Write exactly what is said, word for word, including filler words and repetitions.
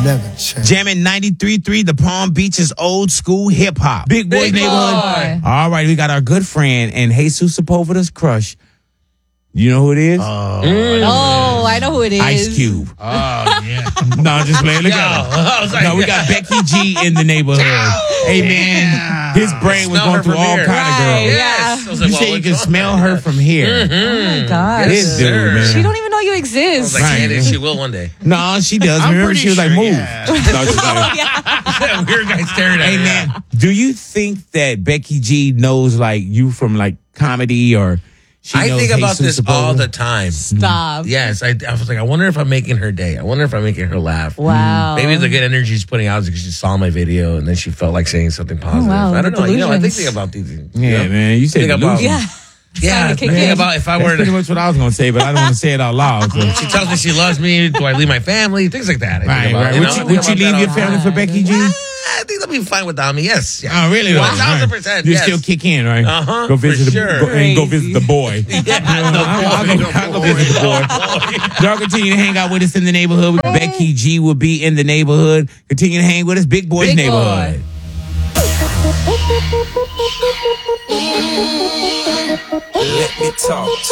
never change. Jamming ninety-three point three, the Palm Beaches old school hip hop. Big Boy's Big Neighborhood. Boy. All right, we got our good friend and Jesus Sepulveda's crush. You know who it is? Oh, Oh, I know who it is. Ice Cube. Oh, yeah. No, just playing. Look Yo, at I was like, No, we got Becky G in the neighborhood. Hey, man, his brain was Smell going her through from all here. kind of Right, girls. Yes. I was like, You well, say you which can one? smell her from here. Oh, my God. This Yes, dude, sir. man. She don't even know you I was exist. like, Right. yeah, she will one day. No, she does. I'm Remember, pretty she was like, sure, move. yeah. No, she's like, That weird guy staring at hey, her. man, do you think that Becky G knows, like, you from, like, comedy or she I knows think about Jesus this all Sepulveda? the time. Stop. Yes, I, I was like, I wonder if I'm making her day. I wonder if I'm making her laugh. Wow. Maybe the good energy she's putting out is because she saw my video and then she felt like saying something positive. wow, I don't the know. You know, I think, delusions. think about these things. you Yeah, know? man, you said Think about- delusion. Yeah. Yeah, Starting to kick think in. about if I That's were pretty to. much what I was going to say, but I don't want to say it out loud. So. She tells me she loves me. Do I leave my family? Things like that. I think Right, about, right. you Would know, you, I would you think leave about your that family all for the Becky G? time. I think they'll be fine without me. Yes. Yeah. Oh, really? though? one thousand Right. percent. You yes. still kick in, right? Uh-huh, Go visit for the sure. go, and go Crazy. visit the boy. Yeah, the I'll, I'll boy, go, the I'll go boy. visit the boy. Y'all continue to hang out with us in the neighborhood. Becky G will be in the neighborhood. Continue to hang with us. Big Boy's Big Neighborhood. Boy. Let me talk.